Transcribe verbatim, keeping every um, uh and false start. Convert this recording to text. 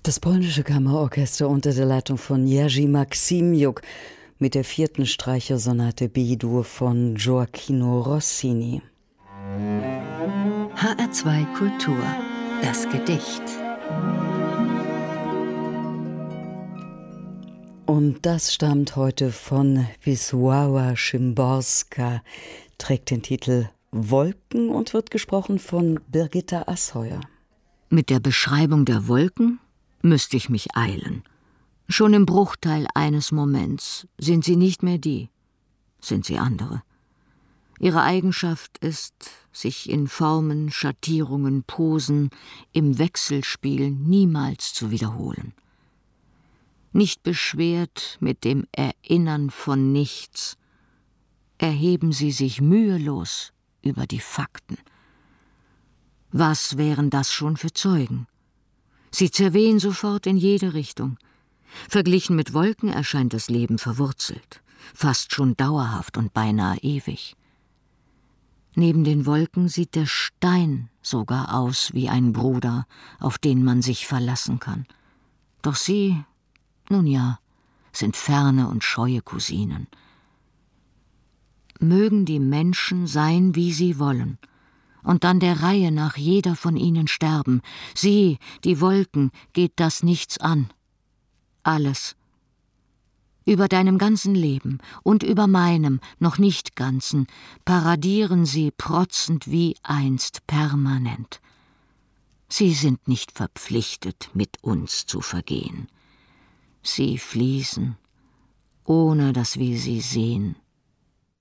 Das polnische Kammerorchester unter der Leitung von Jerzy Maksimiuk mit der vierten Streichersonate B-Dur von Gioacchino Rossini. H R zwei Kultur, das Gedicht. Und das stammt heute von Wisława Szymborska, trägt den Titel Wolken und wird gesprochen von Birgitta Asheuer. Mit der Beschreibung der Wolken müsste ich mich eilen. Schon im Bruchteil eines Moments sind sie nicht mehr die, sind sie andere. Ihre Eigenschaft ist, sich in Formen, Schattierungen, Posen, im Wechselspiel niemals zu wiederholen. Nicht beschwert mit dem Erinnern von nichts, erheben sie sich mühelos über die Fakten. Was wären das schon für Zeugen? Sie zerwehen sofort in jede Richtung. Verglichen mit Wolken erscheint das Leben verwurzelt, fast schon dauerhaft und beinahe ewig. Neben den Wolken sieht der Stein sogar aus wie ein Bruder, auf den man sich verlassen kann. Doch sie, nun ja, sind ferne und scheue Cousinen. Mögen die Menschen sein, wie sie wollen, und dann der Reihe nach jeder von ihnen sterben. Sie, die Wolken, geht das nichts an. Alles. Über deinem ganzen Leben und über meinem, noch nicht ganzen, paradieren sie protzend wie einst permanent. Sie sind nicht verpflichtet, mit uns zu vergehen. Sie fließen, ohne dass wir sie sehen,